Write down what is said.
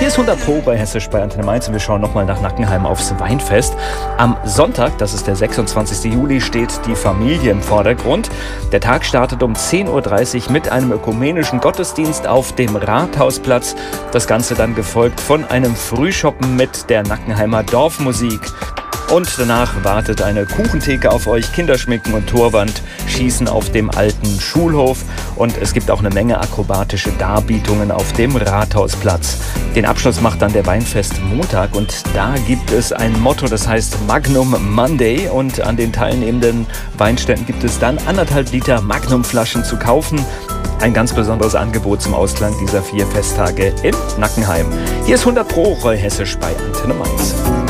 Hier ist 100 Pro bei Hessisch bei Antenne Mainz und wir schauen nochmal nach Nackenheim aufs Weinfest. Am Sonntag, das ist der 26. Juli, steht die Familie im Vordergrund. Der Tag startet um 10.30 Uhr mit einem ökumenischen Gottesdienst auf dem Rathausplatz. Das Ganze dann gefolgt von einem Frühschoppen mit der Nackenheimer Dorfmusik. Und danach wartet eine Kuchentheke auf euch, Kinderschminken und Torwand schießen auf dem alten Schulhof. Und es gibt auch eine Menge akrobatische Darbietungen auf dem Rathausplatz. Den Abschluss macht dann der Weinfest Montag und da gibt es ein Motto, das heißt Magnum Monday. Und an den teilnehmenden Weinständen gibt es dann 1,5 Liter Magnum-Flaschen zu kaufen. Ein ganz besonderes Angebot zum Ausklang dieser 4 Festtage in Nackenheim. Hier ist 100 Pro Hessisch bei Antenne Mainz.